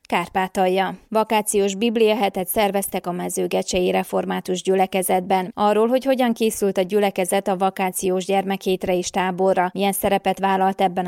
Kárpátalja. Vakációs bibliahetet szerveztek a mezőgecsei református gyülekezetben. Arról, hogy hogyan készült a gyülekezet a vakációs gyermekhétre és táborra, milyen szerepet vállalt ebben